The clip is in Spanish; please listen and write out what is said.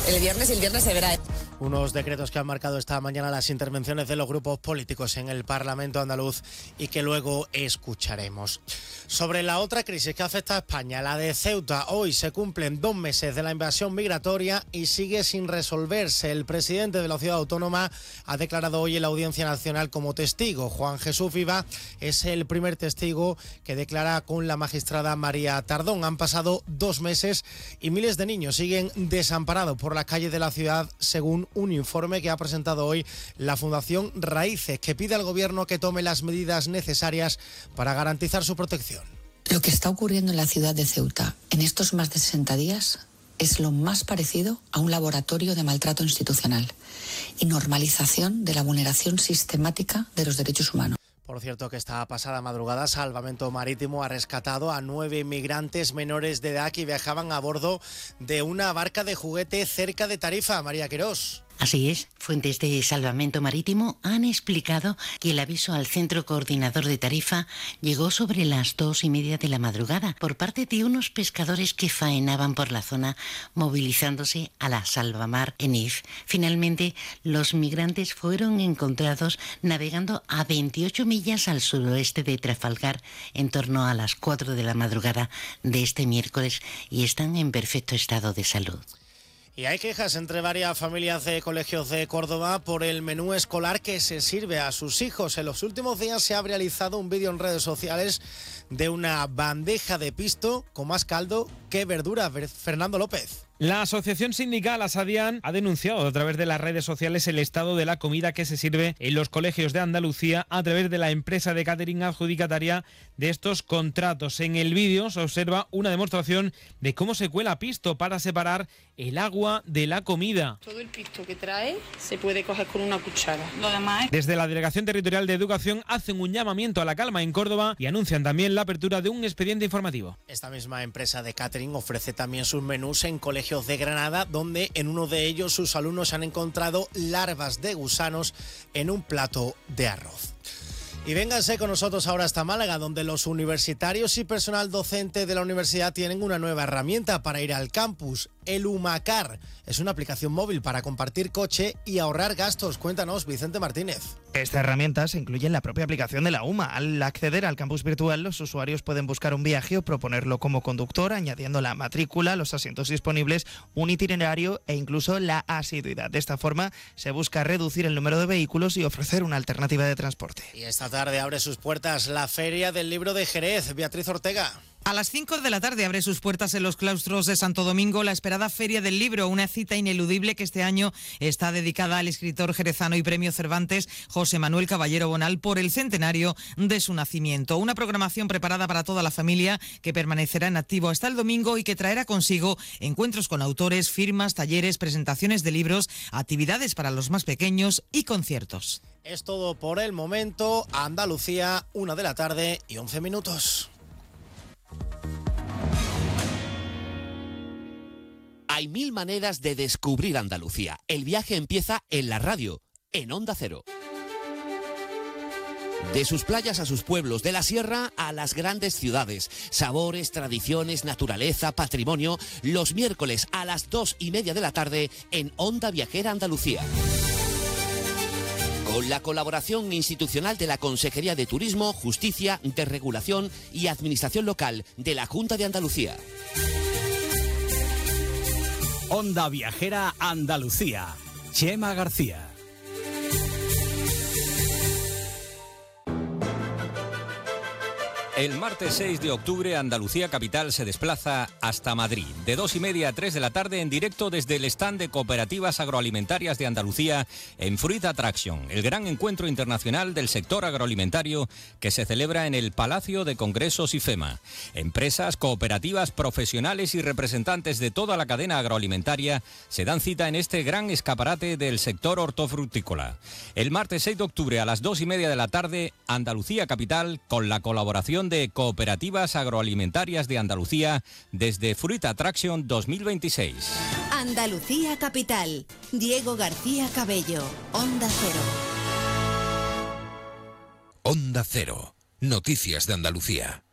el viernes se verá. Unos decretos que han marcado esta mañana las intervenciones de los grupos políticos en el Parlamento andaluz y que luego escucharemos. Sobre la otra crisis que afecta a España, la de Ceuta, hoy se cumplen 2 meses de la invasión migratoria y sigue sin resolverse. El presidente de la ciudad autónoma ha declarado hoy en la Audiencia Nacional como testigo. Juan Jesús Viva es el primer testigo que declara con la magistrada María Tardón. Han pasado 2 meses y miles de niños siguen desamparados por las calles de la ciudad, según un informe que ha presentado hoy la Fundación Raíces, que pide al gobierno que tome las medidas necesarias para garantizar su protección. Lo que está ocurriendo en la ciudad de Ceuta en estos más de 60 días es lo más parecido a un laboratorio de maltrato institucional y normalización de la vulneración sistemática de los derechos humanos. Por cierto, que esta pasada madrugada Salvamento Marítimo ha rescatado a 9 inmigrantes menores de edad que viajaban a bordo de una barca de juguete cerca de Tarifa. María Quirós. Así es, fuentes de Salvamento Marítimo han explicado que el aviso al Centro Coordinador de Tarifa llegó sobre las 2:30 de la madrugada por parte de unos pescadores que faenaban por la zona, movilizándose a la Salvamar en If. Finalmente, los migrantes fueron encontrados navegando a 28 millas al suroeste de Trafalgar en torno a las 4 de la madrugada de este miércoles y están en perfecto estado de salud. Y hay quejas entre varias familias de colegios de Córdoba por el menú escolar que se sirve a sus hijos. En los últimos días se ha realizado un vídeo en redes sociales de una bandeja de pisto con más caldo que verdura. Fernando López. La asociación sindical Asadian ha denunciado a través de las redes sociales el estado de la comida que se sirve en los colegios de Andalucía a través de la empresa de catering adjudicataria de estos contratos. En el vídeo se observa una demostración de cómo se cuela pisto para separar el agua de la comida. Todo el pisto que trae se puede coger con una cuchara. Lo demás es... Desde la Delegación Territorial de Educación hacen un llamamiento a la calma en Córdoba y anuncian también la apertura de un expediente informativo. Esta misma empresa de catering ofrece también sus menús en colegios de Granada, donde en uno de ellos sus alumnos han encontrado larvas de gusanos en un plato de arroz. Y vénganse con nosotros ahora hasta Málaga, donde los universitarios y personal docente de la universidad tienen una nueva herramienta para ir al campus, el Humacar. Es una aplicación móvil para compartir coche y ahorrar gastos. Cuéntanos, Vicente Martínez. Esta herramienta se incluye en la propia aplicación de la UMA. Al acceder al campus virtual, los usuarios pueden buscar un viaje o proponerlo como conductor, añadiendo la matrícula, los asientos disponibles, un itinerario e incluso la asiduidad. De esta forma, se busca reducir el número de vehículos y ofrecer una alternativa de transporte. Y esta tarde abre sus puertas la Feria del Libro de Jerez. Beatriz Ortega. A las 5 de la tarde abre sus puertas en los claustros de Santo Domingo la esperada Feria del Libro, una cita ineludible que este año está dedicada al escritor jerezano y premio Cervantes José Manuel Caballero Bonal por el centenario de su nacimiento. Una programación preparada para toda la familia que permanecerá en activo hasta el domingo y que traerá consigo encuentros con autores, firmas, talleres, presentaciones de libros, actividades para los más pequeños y conciertos. Es todo por el momento. Andalucía, 1 de la tarde y 11 minutos. Hay 1000 maneras de descubrir Andalucía. El viaje empieza en la radio, en Onda Cero. De sus playas a sus pueblos, de la sierra a las grandes ciudades. Sabores, tradiciones, naturaleza, patrimonio. Los miércoles a las 2:30 de la tarde en Onda Viajera Andalucía. Con la colaboración institucional de la Consejería de Turismo, Justicia, Desregulación y Administración Local de la Junta de Andalucía. Onda Viajera Andalucía. Chema García. El martes 6 de octubre, Andalucía Capital se desplaza hasta Madrid. De 2:30 a 3 de la tarde, en directo desde el stand de Cooperativas Agroalimentarias de Andalucía en Fruit Attraction, el gran encuentro internacional del sector agroalimentario que se celebra en el Palacio de Congresos IFEMA. Empresas, cooperativas, profesionales y representantes de toda la cadena agroalimentaria se dan cita en este gran escaparate del sector hortofrutícola. El martes 6 de octubre a las 2:30 de la tarde, Andalucía Capital, con la colaboración de Cooperativas Agroalimentarias de Andalucía desde Fruit Attraction 2026. Andalucía Capital. Diego García Cabello. Onda Cero. Onda Cero. Noticias de Andalucía.